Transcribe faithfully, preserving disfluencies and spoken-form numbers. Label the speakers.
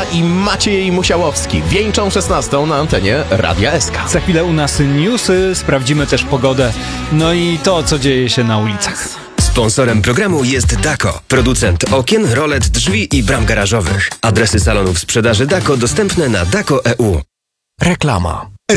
Speaker 1: i Maciej Musiałowski wieńczą szesnastą na antenie Radia S K.
Speaker 2: Za chwilę u nas newsy, sprawdzimy też pogodę, no i to, co dzieje się na ulicach.
Speaker 3: Sponsorem programu jest Dako, producent okien, rolet, drzwi i bram garażowych. Adresy salonów sprzedaży Dako dostępne na dako kropka e u.
Speaker 1: Reklama.